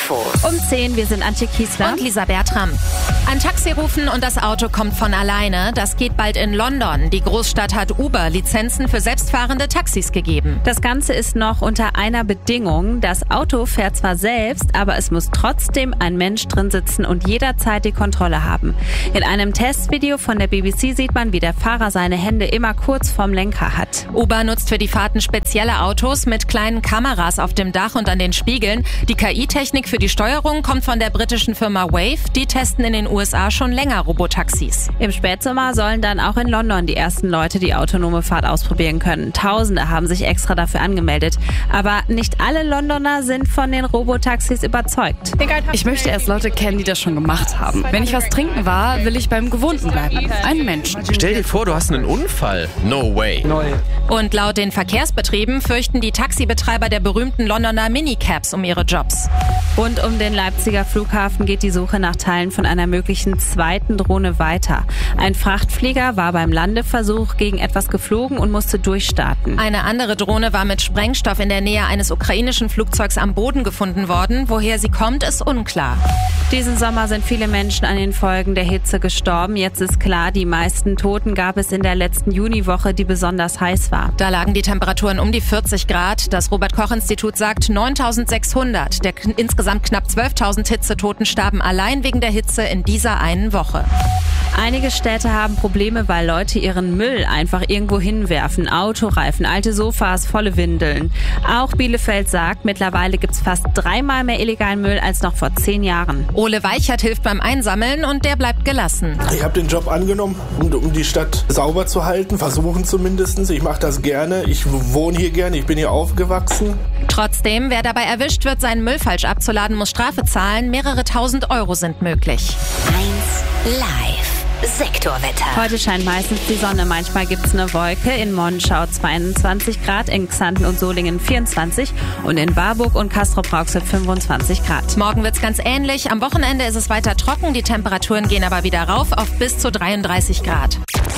Infos. Um 10, wir sind Antje Kiesler und Lisa Bertram. Ein Taxi rufen und das Auto kommt von alleine. Das geht bald in London. Die Großstadt hat Uber Lizenzen für selbstfahrende Taxis gegeben. Das Ganze ist noch unter einer Bedingung. Das Auto fährt zwar selbst, aber es muss trotzdem ein Mensch drin sitzen und jederzeit die Kontrolle haben. In einem Testvideo von der BBC sieht man, wie der Fahrer seine Hände immer kurz vorm Lenker hat. Uber nutzt für die Fahrten spezielle Autos mit kleinen Kameras auf dem Dach und an den Spiegeln. Die KI-Technik für die Steuerung kommt von der britischen Firma Wave. Die testen in den USA schon länger Robotaxis. Im Spätsommer sollen dann auch in London die ersten Leute die autonome Fahrt ausprobieren können. Tausende haben sich extra dafür angemeldet. Aber nicht alle Londoner sind von den Robotaxis überzeugt. Ich möchte erst Leute kennen, die das schon gemacht haben. Wenn ich was trinken war, will ich beim Gewohnten bleiben. Einen Menschen. Stell dir vor, du hast einen Unfall. No way. Und laut den Verkehrsbetrieben fürchten die Taxibetreiber der berühmten Londoner Minicabs um ihre Jobs. Rund um den Leipziger Flughafen geht die Suche nach Teilen von einer möglichen zweiten Drohne weiter. Ein Frachtflieger war beim Landeversuch gegen etwas geflogen und musste durchstarten. Eine andere Drohne war mit Sprengstoff in der Nähe eines ukrainischen Flugzeugs am Boden gefunden worden. Woher sie kommt, ist unklar. Diesen Sommer sind viele Menschen an den Folgen der Hitze gestorben. Jetzt ist klar, die meisten Toten gab es in der letzten Juniwoche, die besonders heiß war. Da lagen die Temperaturen um die 40 Grad. Das Robert-Koch-Institut sagt 9.600. Der insgesamt knapp 12.000 Hitzetoten starben allein wegen der Hitze in dieser einen Woche. Einige Städte haben Probleme, weil Leute ihren Müll einfach irgendwo hinwerfen. Autoreifen, alte Sofas, volle Windeln. Auch Bielefeld sagt, mittlerweile gibt's fast 3-mal mehr illegalen Müll als noch vor 10 Jahren. Ole Weichert hilft beim Einsammeln und der bleibt gelassen. Ich habe den Job angenommen, um die Stadt sauber zu halten, versuchen zumindest. Ich mache das gerne, ich wohne hier gerne, ich bin hier aufgewachsen. Trotzdem, wer dabei erwischt wird, seinen Müll falsch abzuladen, muss Strafe zahlen. Mehrere tausend Euro sind möglich. 1 Live. Sektorwetter. Heute scheint meistens die Sonne, manchmal gibt's eine Wolke. In Monschau 22 Grad, in Xanten und Solingen 24 und in Warburg und Castrop-Rauxel 25 Grad. Morgen wird's ganz ähnlich. Am Wochenende ist es weiter trocken, die Temperaturen gehen aber wieder rauf auf bis zu 33 Grad.